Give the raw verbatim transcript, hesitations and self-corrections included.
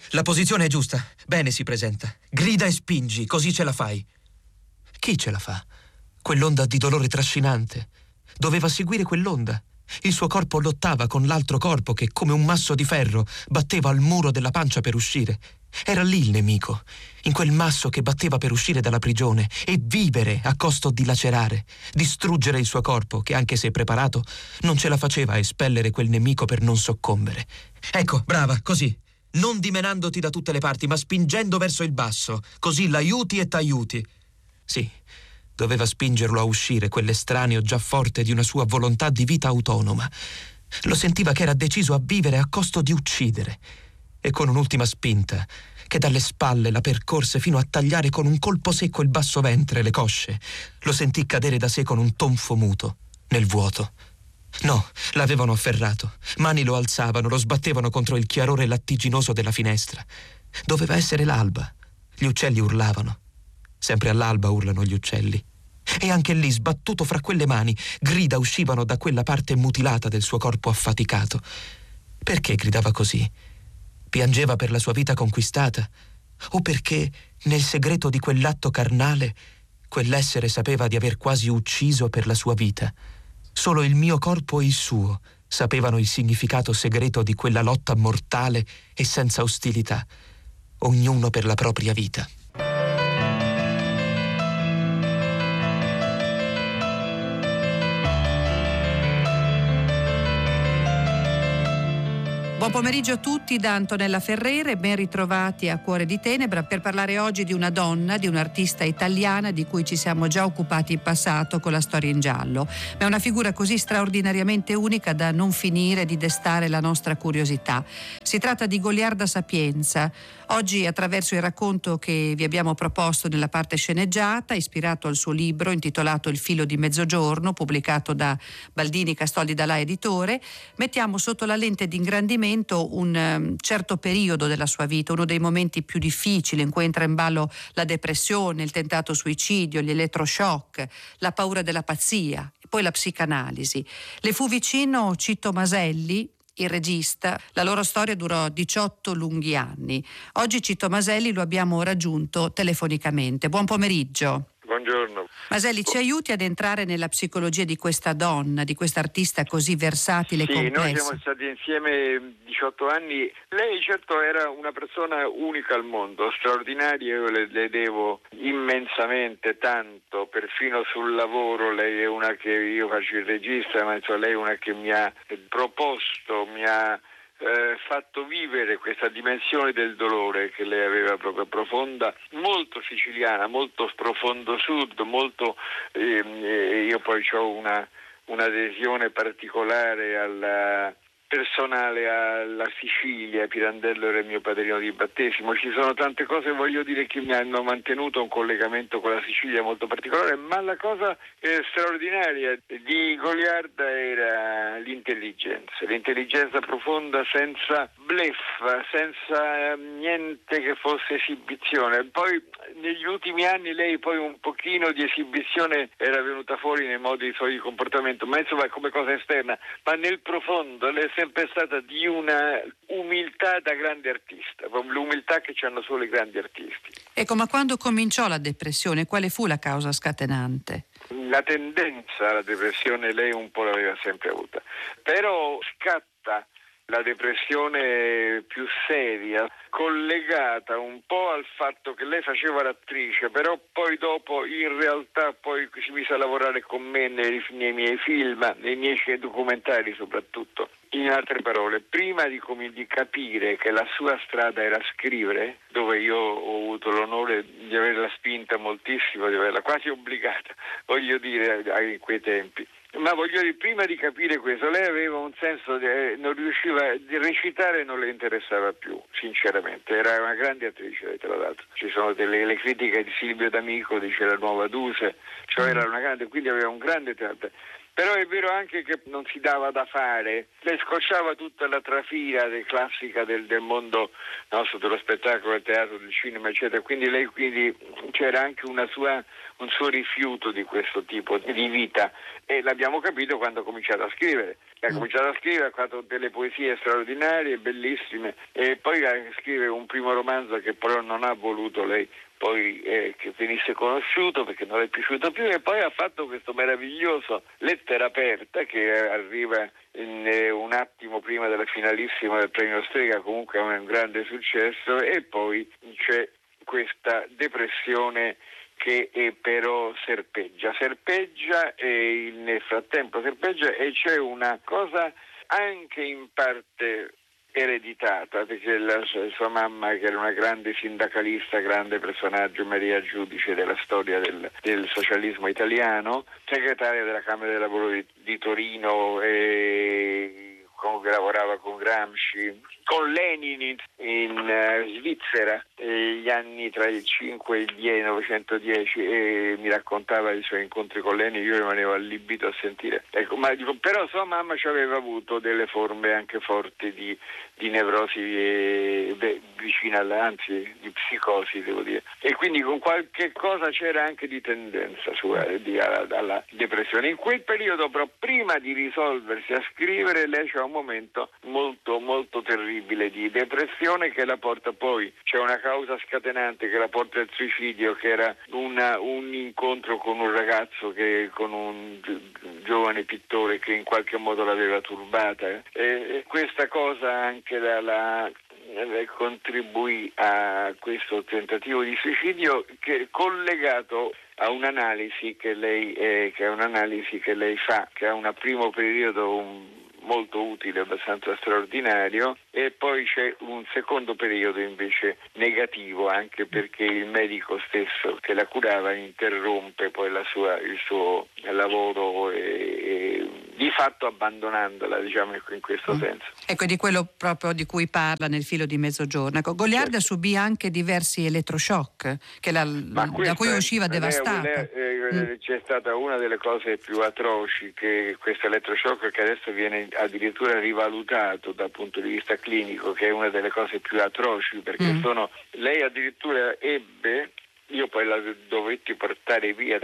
La posizione è giusta. Bene si presenta. Grida e spingi, così ce la fai. Chi ce la fa? Quell'onda di dolore trascinante. Doveva seguire quell'onda. Il suo corpo lottava con l'altro corpo che, come un masso di ferro, batteva al muro della pancia per uscire. Era lì il nemico, in quel masso che batteva per uscire dalla prigione e vivere a costo di lacerare, distruggere il suo corpo che, anche se preparato, non ce la faceva a espellere quel nemico per non soccombere. Ecco, brava, così. Non dimenandoti da tutte le parti, ma spingendo verso il basso. Così l'aiuti e t'aiuti. Sì, doveva spingerlo a uscire quell'estraneo già forte di una sua volontà di vita autonoma. Lo sentiva che era deciso a vivere a costo di uccidere. E con un'ultima spinta, che dalle spalle la percorse fino a tagliare con un colpo secco il basso ventre e le cosce, lo sentì cadere da sé con un tonfo muto, nel vuoto. No, l'avevano afferrato. Mani lo alzavano, lo sbattevano contro il chiarore lattiginoso della finestra. Doveva essere l'alba. Gli uccelli urlavano. Sempre all'alba urlano gli uccelli. E anche lì, sbattuto fra quelle mani, grida uscivano da quella parte mutilata del suo corpo affaticato. Perché gridava così? Piangeva per la sua vita conquistata? O perché, nel segreto di quell'atto carnale, quell'essere sapeva di aver quasi ucciso per la sua vita? Solo il mio corpo e il suo sapevano il significato segreto di quella lotta mortale e senza ostilità, ognuno per la propria vita. Buon pomeriggio a tutti da Antonella Ferrere, ben ritrovati a Cuore di Tenebra per parlare oggi di una donna, di un'artista italiana di cui ci siamo già occupati in passato con la Storia in giallo, ma è una figura così straordinariamente unica da non finire di destare la nostra curiosità. Si tratta di Goliarda Sapienza. Oggi, attraverso il racconto che vi abbiamo proposto nella parte sceneggiata, ispirato al suo libro intitolato Il filo di mezzogiorno, pubblicato da Baldini Castoldi Dalà Editore, mettiamo sotto la lente di ingrandimento un um, certo periodo della sua vita, uno dei momenti più difficili in cui entra in ballo la depressione, il tentato suicidio, gli elettroshock, la paura della pazzia e poi la psicanalisi. Le fu vicino Cito Maselli, il regista. La loro storia durò diciotto lunghi anni. Oggi Cito Maselli lo abbiamo raggiunto telefonicamente. Buon pomeriggio. Buongiorno. Maselli, ci aiuti ad entrare nella psicologia di questa donna, di questa artista così versatile sì, e complessa? Sì, noi siamo stati insieme diciotto anni. Lei certo era una persona unica al mondo, straordinaria, io le, le devo immensamente tanto, perfino sul lavoro. Lei è una che, io faccio il regista, ma insomma, lei è una che mi ha proposto, mi ha Eh, fatto vivere questa dimensione del dolore che lei aveva proprio profonda, molto siciliana, molto profondo sud, molto eh, io poi ho una un'adesione particolare alla personale alla Sicilia. Pirandello era il mio padrino di battesimo. Ci sono tante cose, voglio dire, che mi hanno mantenuto un collegamento con la Sicilia molto particolare, ma la cosa eh, straordinaria di Goliarda era l'intelligenza, l'intelligenza profonda, senza bluff, senza eh, niente che fosse esibizione. Poi negli ultimi anni lei poi un pochino di esibizione era venuta fuori nei modi dei suoi comportamenti, ma insomma come cosa esterna, ma nel profondo lei è sempre stata di una umiltà da grande artista, l'umiltà che hanno solo i grandi artisti. Ecco, ma quando cominciò la depressione, quale fu la causa scatenante? La tendenza alla depressione lei un po' l'aveva sempre avuta, però scatta la depressione più seria, collegata un po' al fatto che lei faceva l'attrice, però poi dopo in realtà poi si mise a lavorare con me nei, nei miei film, nei miei documentari soprattutto. In altre parole, prima di, come, di capire che la sua strada era scrivere, dove io ho avuto l'onore di averla spinta moltissimo, di averla quasi obbligata, voglio dire, in quei tempi. Ma voglio dire, prima di capire questo, lei aveva un senso, di, eh, non riusciva a recitare, non le interessava più, sinceramente. Era una grande attrice, tra l'altro. Ci sono delle le critiche di Silvio D'Amico, dice La Nuova Duse, cioè era una grande, quindi aveva un grande teatro. Però è vero anche che non si dava da fare, le scocciava tutta la trafila del classica del, del mondo nostro, dello spettacolo, del teatro, del cinema, eccetera. Quindi lei, quindi c'era anche una sua, un suo rifiuto di questo tipo di vita, e l'abbiamo capito quando ha cominciato a scrivere. Ha cominciato a scrivere, ha fatto delle poesie straordinarie, bellissime, e poi a scrivere un primo romanzo che però non ha voluto lei poi eh, che venisse conosciuto perché non è piaciuto più, e poi ha fatto questo meraviglioso Lettera aperta che arriva in, eh, un attimo prima della finalissima del premio Strega, comunque è un grande successo, e poi c'è questa depressione che è però serpeggia, serpeggia e nel frattempo serpeggia, e c'è una cosa anche in parte ereditata, perché la sua mamma, che era una grande sindacalista, grande personaggio, Maria Giudice della storia del, del socialismo italiano, segretaria della Camera del Lavoro di, di Torino, e comunque lavorava con Gramsci, con Lenin in, in uh, Svizzera, eh, gli anni tra il cinque e il millenovecentodieci, e mi raccontava i suoi incontri con Lenin. Io rimanevo allibito a sentire. Ecco, ma dico, però sua mamma ci aveva avuto delle forme anche forti di, di nevrosi e, beh, vicina alla, anzi di psicosi, devo dire, e quindi con qualche cosa c'era anche di tendenza su, di, alla, alla depressione. In quel periodo, però, prima di risolversi a scrivere, lei c'ha un momento molto molto terribile di depressione che la porta poi, c'è una causa scatenante che la porta al suicidio, che era una, un incontro con un ragazzo, che con un gi- giovane pittore che in qualche modo l'aveva turbata, e, e questa cosa anche la, la contribuì a questo tentativo di suicidio, che è collegato a un'analisi che lei eh, che è un'analisi che lei fa, che ha un primo periodo un, molto utile, abbastanza straordinario, e poi c'è un secondo periodo invece negativo, anche perché il medico stesso che la curava interrompe poi la sua, il suo lavoro, e, e di fatto abbandonandola, diciamo, in questo mm. senso. Ecco, di quello proprio di cui parla nel Filo di Mezzogiorno. Ecco, Goliarda certo. subì anche diversi elettroshock che la, da cui usciva è, devastata. Lei, eh, mm. C'è stata una delle cose più atroci, che questo elettroshock, che adesso viene addirittura rivalutato dal punto di vista clinico, che è una delle cose più atroci, perché mm. sono lei addirittura ebbe, io poi la dovetti portare via